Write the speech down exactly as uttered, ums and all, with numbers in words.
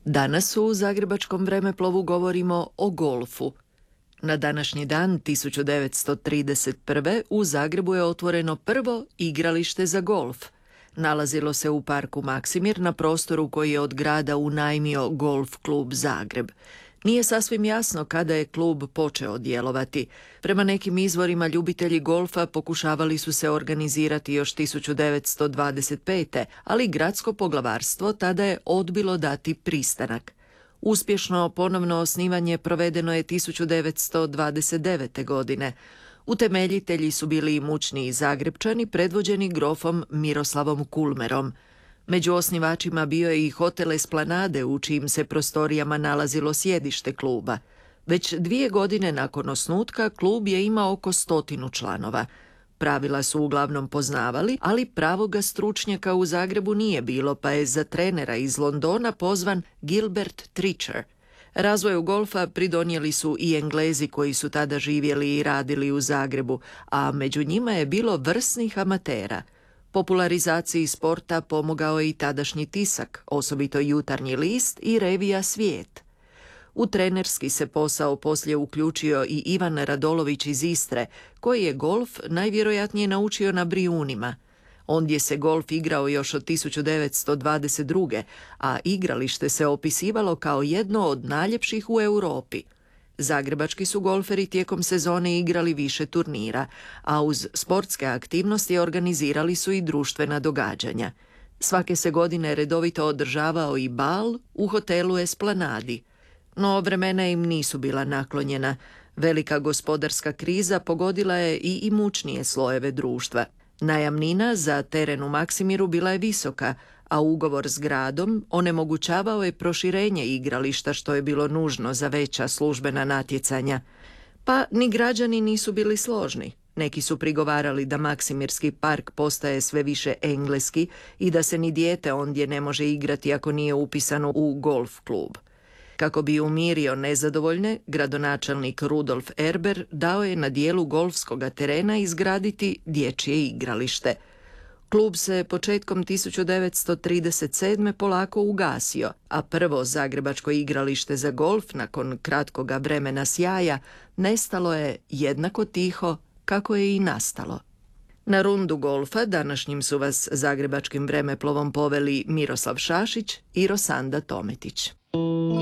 Danas u Zagrebačkom vremeplovu govorimo o golfu. Na današnji dan tisuću devetsto trideset prve. u Zagrebu je otvoreno prvo igralište za golf. Nalazilo se u parku Maksimir na prostoru koji je od grada unajmio Golf klub Zagreb. Nije sasvim jasno kada je klub počeo djelovati. Prema nekim izvorima ljubitelji golfa pokušavali su se organizirati još tisuću devetsto dvadeset pete. ali gradsko poglavarstvo tada je odbilo dati pristanak. Uspješno ponovno osnivanje provedeno je tisuću devetsto dvadeset devete. godine. Utemeljitelji su bili imućniji Zagrepčani predvođeni grofom Miroslavom Kulmerom. Među osnivačima bio je i hotel Esplanade u čijim se prostorijama nalazilo sjedište kluba. Već dvije godine nakon osnutka klub je imao oko stotinu članova. Pravila su uglavnom poznavali, ali pravoga stručnjaka u Zagrebu nije bilo, pa je za trenera iz Londona pozvan Gilbert Tricher. Razvoju golfa pridonijeli su i Englezi koji su tada živjeli i radili u Zagrebu, a među njima je bilo vrsnih amatera. Popularizaciji sporta pomogao je i tadašnji tisak, osobito Jutarnji list i revija Svijet. U trenerski se posao poslije uključio i Ivan Radolović iz Istre, koji je golf najvjerojatnije naučio na Brijunima. Ondje se golf igrao još od tisuću devetsto dvadeset druge. a igralište se opisivalo kao jedno od najljepših u Europi. Zagrebački su golferi tijekom sezone igrali više turnira, a uz sportske aktivnosti organizirali su i društvena događanja. Svake se godine redovito održavao i bal u hotelu Esplanadi. No vremena im nisu bila naklonjena. Velika gospodarska kriza pogodila je i imućnije slojeve društva. Najamnina za teren u Maksimiru bila je visoka, a ugovor s gradom onemogućavao je proširenje igrališta što je bilo nužno za veća službena natjecanja. Pa ni građani nisu bili složni. Neki su prigovarali da Maksimirski park postaje sve više engleski i da se ni dijete ondje ne može igrati ako nije upisano u golf klub. Kako bi umirio nezadovoljne, gradonačelnik Rudolf Erber dao je na dijelu golfskoga terena izgraditi dječje igralište. Klub se početkom tisuću devetsto trideset sedme. polako ugasio, a prvo zagrebačko igralište za golf nakon kratkoga vremena sjaja nestalo je jednako tiho kako je i nastalo. Na rundu golfa današnjim su vas zagrebačkim vremeplovom poveli Miroslav Šašić i Rosanda Tometić.